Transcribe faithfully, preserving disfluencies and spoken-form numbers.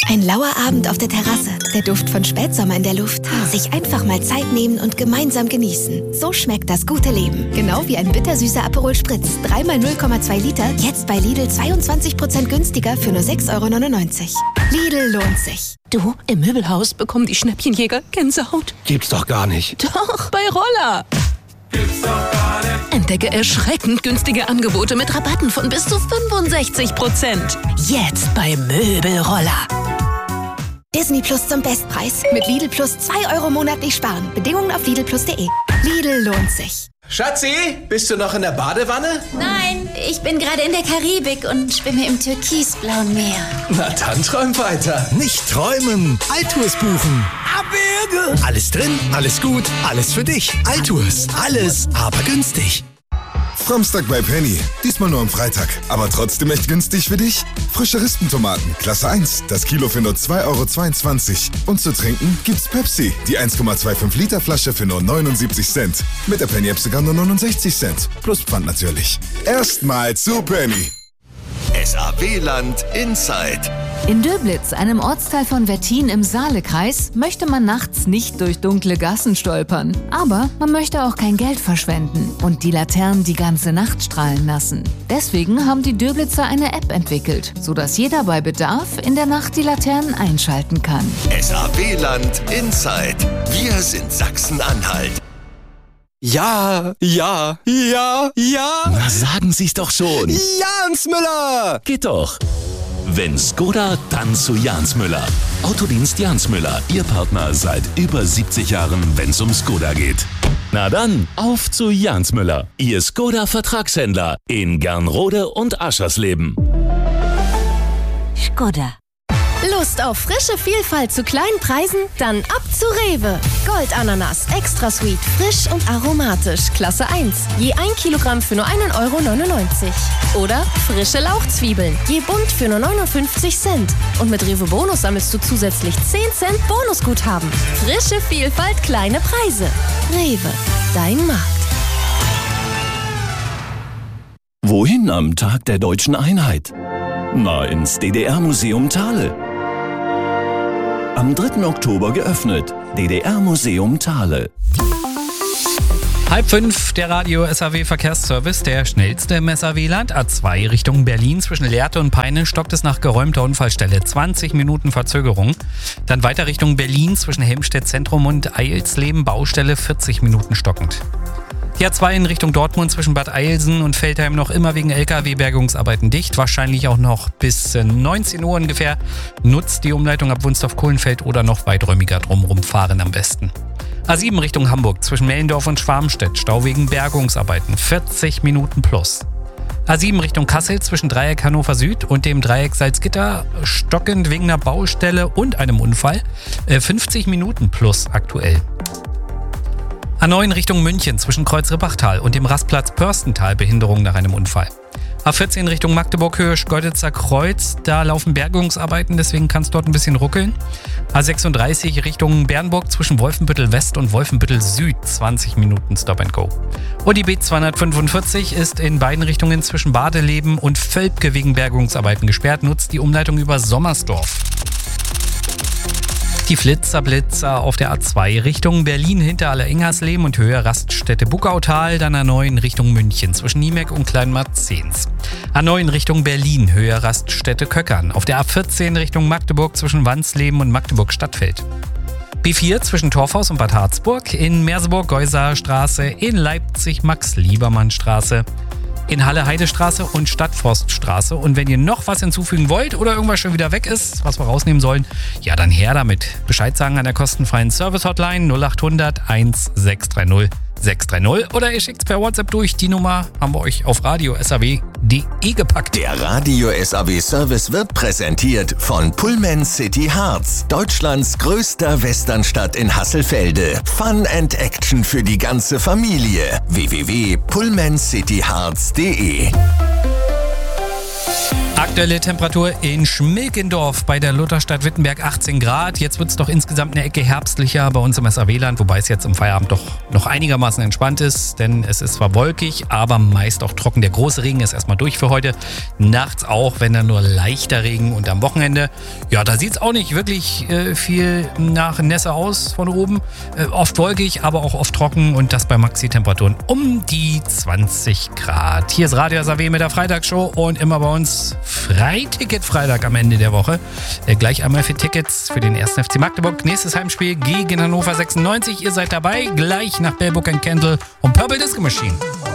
Ein lauer Abend auf der Terrasse, der Duft von Spätsommer in der Luft. Sich einfach mal Zeit nehmen und gemeinsam genießen. So schmeckt das gute Leben. Genau wie ein bittersüßer Aperol Spritz. Dreimal null Komma zwei Liter, jetzt bei Lidl zweiundzwanzig Prozent günstiger für nur sechs Euro neunundneunzig. Lidl lohnt sich. Du, im Möbelhaus bekommen die Schnäppchenjäger Gänsehaut. Gibt's doch gar nicht. Doch, bei Roller. Gibt's doch gar nicht. Entdecke erschreckend günstige Angebote mit Rabatten von bis zu fünfundsechzig Prozent. Jetzt bei Möbelroller. Disney Plus zum Bestpreis. Mit Lidl Plus zwei Euro monatlich sparen. Bedingungen auf lidl plus punkt de. Lidl lohnt sich. Schatzi, bist du noch in der Badewanne? Nein, ich bin gerade in der Karibik und schwimme im türkisblauen Meer. Na dann träum weiter. Nicht träumen, Altours buchen. Abwürge. Alles drin, alles gut, alles für dich. Altours, alles, aber günstig. Samstag bei Penny. Diesmal nur am Freitag. Aber trotzdem echt günstig für dich? Frische Rispentomaten, Klasse eins. Das Kilo für nur zwei Euro zweiundzwanzig. Und zu trinken gibt's Pepsi. Die eins Komma fünfundzwanzig Liter Flasche für nur neunundsiebzig Cent. Mit der Penny-App sogar nur neunundsechzig Cent. Plus Pfand natürlich. Erstmal zu Penny. S A W-Land Inside. In Döblitz, einem Ortsteil von Wettin im Saalekreis, möchte man nachts nicht durch dunkle Gassen stolpern. Aber man möchte auch kein Geld verschwenden und die Laternen die ganze Nacht strahlen lassen. Deswegen haben die Döblitzer eine App entwickelt, sodass jeder bei Bedarf in der Nacht die Laternen einschalten kann. S A W-Land Inside. Wir sind Sachsen-Anhalt. Ja, ja, ja, ja. Na, sagen Sie's doch schon. Jans Müller. Geht doch. Wenn Skoda, dann zu Jans Müller. Autodienst Jans Müller, Ihr Partner seit über siebzig Jahren, wenn's um Skoda geht. Na dann, auf zu Jans Müller, Ihr Skoda-Vertragshändler in Gernrode und Aschersleben. Skoda. Lust auf frische Vielfalt zu kleinen Preisen? Dann ab zu Rewe. Goldananas, extra sweet, frisch und aromatisch, Klasse eins. Je ein Kilogramm für nur einen Euro neunundneunzig. Oder frische Lauchzwiebeln, je bunt für nur neunundfünfzig Cent. Und mit Rewe Bonus sammelst du zusätzlich zehn Cent Bonusguthaben. Frische Vielfalt, kleine Preise. Rewe, dein Markt. Wohin am Tag der Deutschen Einheit? Na, ins D D R-Museum Thale. Am dritten Oktober geöffnet. D D R-Museum Thale. Halb fünf, der Radio S A W Verkehrsservice, der schnellste im S A W-Land. A zwei Richtung Berlin zwischen Lehrte und Peine stockt es nach geräumter Unfallstelle. zwanzig Minuten Verzögerung. Dann weiter Richtung Berlin zwischen Helmstedt Zentrum und Eilsleben Baustelle, vierzig Minuten stockend. Die A zwei in Richtung Dortmund zwischen Bad Eilsen und Veltheim noch immer wegen L K W-Bergungsarbeiten dicht. Wahrscheinlich auch noch bis neunzehn Uhr ungefähr. Nutzt die Umleitung ab Wunstorf-Kohlenfeld oder noch weiträumiger drumherum fahren am besten. A sieben Richtung Hamburg zwischen Mellendorf und Schwarmstedt. Stau wegen Bergungsarbeiten. vierzig Minuten plus. A sieben Richtung Kassel zwischen Dreieck Hannover Süd und dem Dreieck Salzgitter. Stockend wegen einer Baustelle und einem Unfall. fünfzig Minuten plus aktuell. A neun Richtung München zwischen Kreuz-Rippachtal und dem Rastplatz Pörstental Behinderung nach einem Unfall. A vierzehn Richtung Magdeburg-Höhe Schkeuditzer Kreuz, da laufen Bergungsarbeiten, deswegen kann es dort ein bisschen ruckeln. A sechsunddreißig Richtung Bernburg zwischen Wolfenbüttel West und Wolfenbüttel Süd, zwanzig Minuten Stop and Go. Und die B zweihundertfünfundvierzig ist in beiden Richtungen zwischen Badeleben und Völpke wegen Bergungsarbeiten gesperrt, nutzt die Umleitung über Sommersdorf. Die Flitzer-Blitzer auf der A zwei Richtung Berlin hinter Aller-Ingersleben und Höhe Raststätte Buckautal, dann A neun Richtung München zwischen Niemek und Kleinmarzens. A neun Richtung Berlin, Höhe Raststätte Köckern. Auf der A vierzehn Richtung Magdeburg zwischen Wansleben und Magdeburg-Stadtfeld. B vier zwischen Torfhaus und Bad Harzburg, in Merseburg-Geuser-Straße, in Leipzig Max-Liebermann-Straße. In Halle-Heidestraße und Stadtforststraße. Und wenn ihr noch was hinzufügen wollt oder irgendwas schon wieder weg ist, was wir rausnehmen sollen, ja dann her damit. Bescheid sagen an der kostenfreien Service-Hotline null acht hundert eins sechs drei null sechs drei null oder ihr schickt's per WhatsApp durch. Die Nummer haben wir euch auf radio punkt s a w punkt d e gepackt. Der Radio S A W Service wird präsentiert von Pullman City Harz, Deutschlands größter Westernstadt in Hasselfelde. Fun and Action für die ganze Familie. w w w punkt pullman city harz punkt d e Aktuelle Temperatur in Schmilkendorf bei der Lutherstadt Wittenberg achtzehn Grad. Jetzt wird es doch insgesamt eine Ecke herbstlicher bei uns im S A W-Land, wobei es jetzt im Feierabend doch noch einigermaßen entspannt ist, denn es ist zwar wolkig, aber meist auch trocken. Der große Regen ist erstmal durch für heute. Nachts auch, wenn dann nur leichter Regen und am Wochenende, ja, da sieht es auch nicht wirklich äh, viel nach Nässe aus von oben. Äh, oft wolkig, aber auch oft trocken und das bei Maxi-Temperaturen um die zwanzig Grad. Hier ist Radio S A W mit der Freitagsshow und immer bei uns Freiticket-Freitag am Ende der Woche. Äh, gleich einmal für Tickets für den ersten F C Magdeburg. Nächstes Heimspiel gegen Hannover sechsundneunzig. Ihr seid dabei. Gleich nach Bellbook and Candle und Purple Disco Machine.